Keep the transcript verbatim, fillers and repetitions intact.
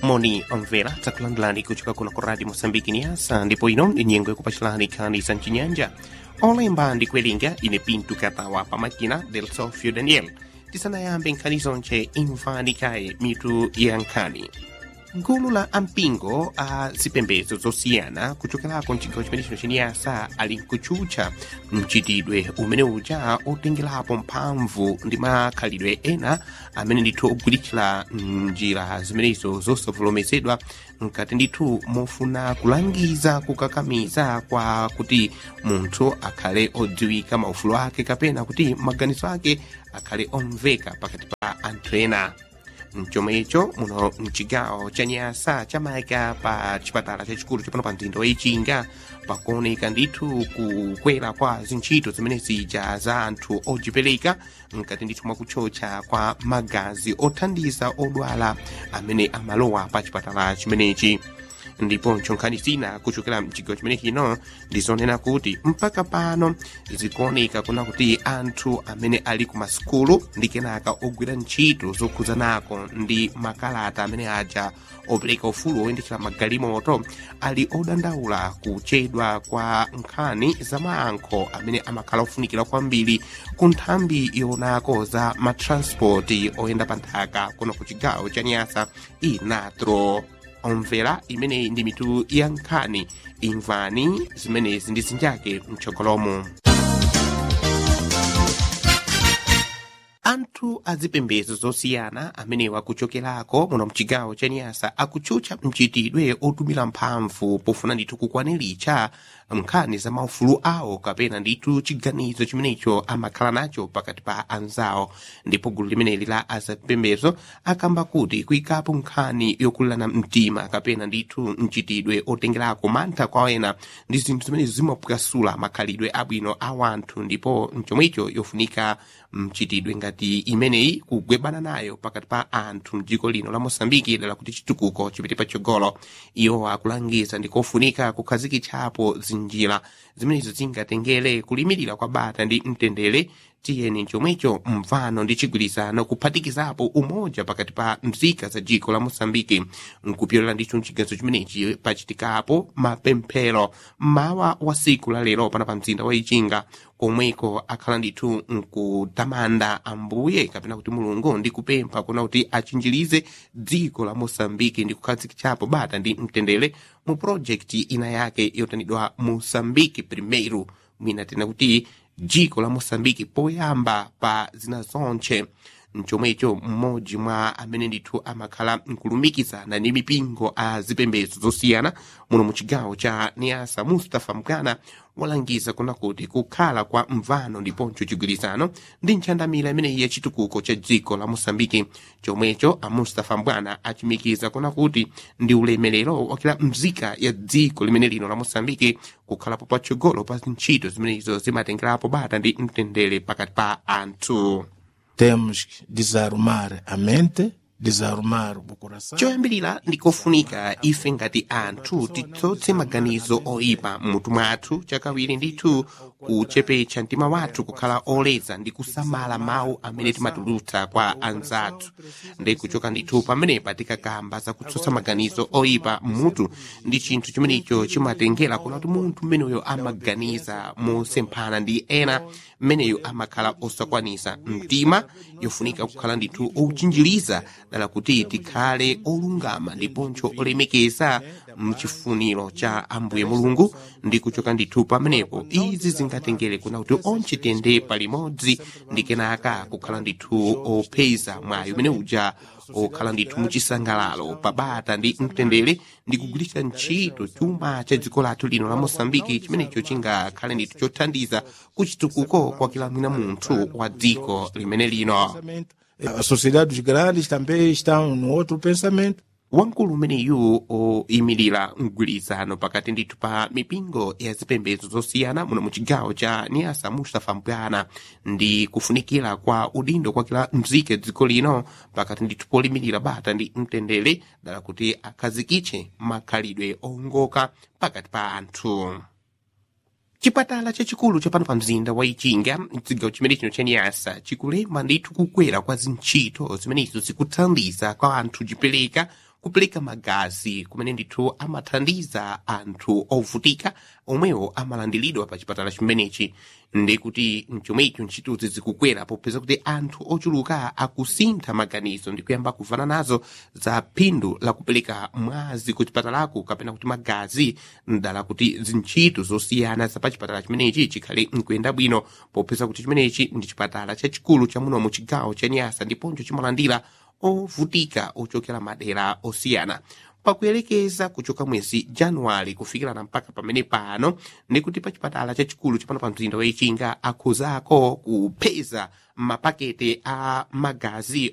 moni omvera takulandilani kuchoka kuno ku radio Mosambiki Niasa, ndipo ino inyengo yakupachilani nkhani za mchinyanja olemba ndi kuwerenga ine Pinto Katawa pamakina del Sofio Daniel. Tisanayambe nkhani zonche imvani kaye mitu ya nkhani. Gulu la ampingo a zipembedzo zosiyana kuchokerako mchigawo chimene chino cheniyasa ali nkuchucha mchitidwe umene uja otengerapo mphamvu ndi makhalidwe ena amene ndithu ogwiritsira njira zimenezo zosavomerezedwa nkati ndithu mofuna kulangiza kukakamiza kwa kuti munthu akhale odziwika maufulu ake kapena kuti maganizo ake akhale omveka pakati pa anthu ena. Mchomwecho muno mchigawo cha Nyasa chamayika pa chipatala chachikulu chapano pa mzinda wa Ichinga pakuoneka ndithu kukwera kwa zintchito zimene zija za anthu odzipereka nkati ndithu mwakuchocha kwa magazi othandiza odwala amene amalowa pa chipatala chimenechi. Ndipo nchonkhani zina kuchokera mchigawo chimene chino ndizonena kuti mpaka pano zikuoneka kuna kuti anthu amene ali ku masukulu ndi kenaka ogwira ntchito zokhuzanako ndi makalata amene aja opereka ufulu oyendetsera magalimoto ali odandaula kuchedwa kwa nkhani za mayankho amene amakhala ofunikira kwambiri ku nthambi yonako za matranspoti oyenda pa nthaka kuno ku chigawo cha Nyasa inatro. Omvera imeneyi ndi mitu ya nkhani imvani zimenezi ndi zinjake mchogolomo. Anthu azipembedzo zosiyana amene wakuchokerako muno mchigawo cha Nyasa akuchucha mchitidwe otumira mphamvu pofuna ndithu kukwaniritsa nkhani za maufulu awo kapena ndithu chiganizo chimenecho amakhala nacho pakati pa anzawo. Ndipo gulu limeneli la azipembedzo akamba kuti kuyikapo nkhani yokulirana mtima kapena ndithu mchitidwe otengerako mantha kwa ena ndi zinthu zimene zimapwasula makhalidwe abwino a wanthu, ndipo mchomwecho yofunika mchitidwe ngati imeneyi kugwebana nayo pakati pa anthu mdziko lino la Mosambiki dala kuti chitukuko chipite patsogolo. Iwo akulangiza ndikofunika kukhazikitsapo zinjira zimenezo zingatengere kulimirira kwa bata ndi mtendere tiyeni chomwecho mvano ndi chigwirizano kuphatikizapo umoja pakati pa mzika za dziko la Mosambiki nkupyolera ndithu mchigazo chimenechi pachitikapo mapemphero mawa wa siku la lero pana pa mzinda wa Ichinga komweko akhala ndithu nkutamanda Ambuye kapena kuti Mulungu ndi kupempha kuna kuti achinjirize dziko la Mosambiki ndi kukhazikitsapo bata ndi mtendere mu project ina yake yotanidwa Mosambiki Primeiro, mwina tena kuti dziko la Mosambiki poyamba pa zina zonche. Mchomwecho mmodzi mwa amene ndithu amakhala nkulumikizana ndi mipingo a zipembedzo zosiyana muno mu chigawo cha Nyasa, Mustafa Mbwana walangiza kuna kuti kukhala kwa mvano ndiponso chigwirizano ndi ntchandamira imeneyi ya chitukuko cha dziko la Mosambiki. Chomwecho a Mustafa Mbwana achimikiza kuna kuti ndi ulemerero wakila mzika ya dziko limene lino la Mosambiki kukhalapo patsogolo pa ntchito zimenezo zimatengerapo bata ndi mtendere pakati pa anthu. Temos que desarmar a mente, desarmar o coração. Choyambirira ndikofunika ife ngati anthu titsotse maganizo oyipa mmutu mwathu, chakawiri ndithu kuchepetsa mtima wathu kukhala oleza ndi kusamala mawu amene timatulutsa kwa anzathu. Ndi kuchoka ndithu pamenepa tikakamba za kutsotsa maganizo oyipa mmutu ndi chinthu chimenecho chimatengera kuna kuti munthu mmeneyo amaganiza mosemphana ndi ena, mmeneyo amakhala osakwanisa mtima. Yofunika kukhala ndithu ouchinjiriza dala kuti tikhale olungama ndiponso olemekeza mchifuniro cha Ambuye Mulungu. Ndi kuchoka ndithu pamenepo izi zingatengere kuna kuti onche tiyende palimodzi ndi kenaka kukhala ndithu opeza mwayo umene uja okhala ndithu muchisangalalo pabata ndi mtendere ndi kugwiritsa ntchito chuma cha dziko lathu lino la Mosambiki chimenecho chingakhale ndithu chothandiza kuchitukuko kwa kila mwina munthu wa dziko limene lino. As sociedades grandes também estão no outro pensamento. Wankulu umeneyu oyimirira mgwirizano pakati ndithu pa mipingo ya zipembedzo zosiyana muno mu chigawo cha Nyasa, Mustafa Mbwana ndi kufunikira kwa udindo kwa kila mzike dziko lino pakati ndithu polimirira bata ndi mtendere dala kuti akhazikitse makhalidwe ongoka pakati pa anthu. Chipatala chachikulu chapano pa mzinda wa Ichinga mchigawo chimene chino cha Nyasa chikulemba ndithu kukwera kwa zintchito zimenezo zikuthandiza kwa anthu chipereka kupereka magazi kumene ndithu amathandiza anthu ovutika omwewo amalandiridwa pa chipatala chimenechi. ndi kuti mchomwecho ntchitozi zikukwera popeza kuti anthu ochuluka akusintha maganizo ndi kuyamba kuvana nazo za phindu la kupereka mwazi ku chipatalako kapena kuti magazi ndala kuti zintchito zosiyana za chipatala chimenechi chikhale mkuyenda bwino popeza kuti chimenechi ndi chipatala chachikulu chamuno mu chigawo cha Nyasa ndiponso chimalandira ovutika ochokera madera osiyana. Pakuyelekeza kuchoka mwezi Januwali kufikira mpaka pamene pano ndi kuti pa chipatala chachikulu chapano pa mzinda wa Ichinga akhuzako kupeza mapakete a magazi